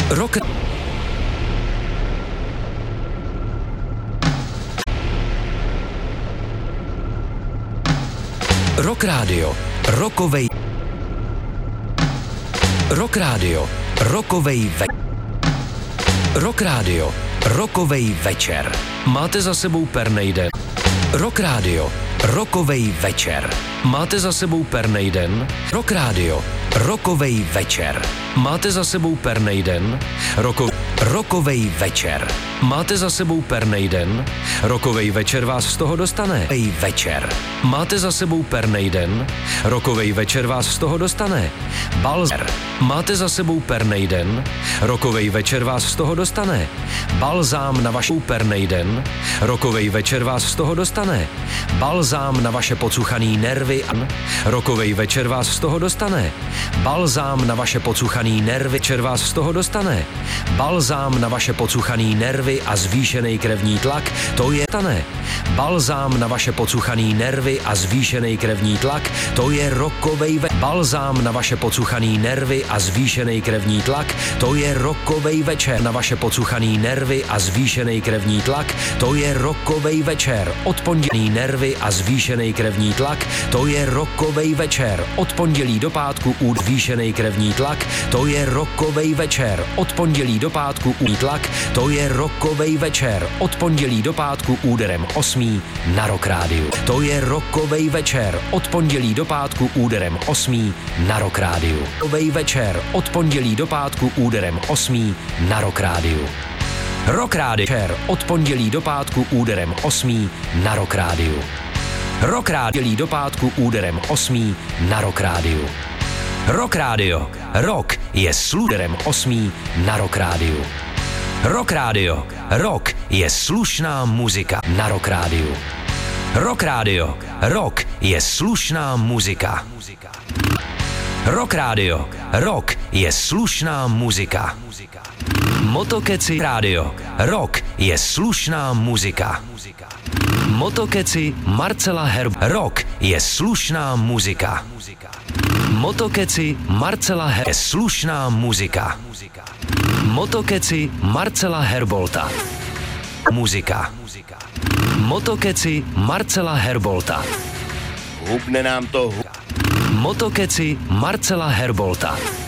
Rock Radio. Rokovej. Rock Radio. Rokovej večer. Máte za sebou pernej den. Rock Radio. Rokovej večer. Máte za sebou pernej den. Rock Radio. Rokovej večer. Máte za sebou pernej den. Rokovej večer. Máte za sebou pernej den. Rokovej večer vás z toho dostane. Večer. Máte za sebou pernej den. Rokovej večer vás z toho dostane. Balzer. Máte za sebou pernej den. Rokovej večer vás z toho dostane. Balzám na vaši pernej den. Rokovej večer vás z toho dostane. Balzám na vaše pocuchaný nervy. Rokovej večer vás z toho dostane. Balzám na vaše pocuchaný nervy. Večer vás z toho dostane. Balzám na vaše pocuchaný nervy a zvýšený krevní tlak, to je tane. Balzám na vaše pocuchaný nervy a zvýšený krevní tlak, to je rokovej Balzám na vaše pocuchaný nervy a zvýšený krevní tlak, to je rokovej večer. Na vaše pocuchaný nervy a zvýšený krevní tlak, to je rokovej večer. Od pondělí nervy a zvýšený krevní tlak, to je rokovej večer. Od pondělí do pátku zvýšený krevní tlak, to je rokovej večer. Od pondělí do pátku tlak, to je rokovej večer. Od pondělí do pátku úderem 8 na Rock Rádiu. To je rokovej večer. Od pondělí do pátku úderem 8 na Rock Rádiu. Rokovej večer. Od pondělí do pátku úderem 8 na Rock Rádiu. Rock Rádiu. Od pondělí do pátku úderem 8 na Rock Rádiu. Rock Rádiu do pátku úderem 8 na Rock Rádiu. Rock Radio. Rock je sluderem 8 na Rock Rádiu. Rock Radio. Rock je slušná muzika na Rock Rádiu. Rock Radio. Rock je slušná muzika. Rock Radio. Rock je slušná muzika. Motokeci Radio. Rock je slušná muzika. Motokeci Marcela Herb. Rock je slušná muzika. Motokeci Marcela je slušná muzika. Motokeci Marcela Herbolta. Muzika. Motokeci Marcela Herbolta. Hubne nám to. Motokeci Marcela Herbolta.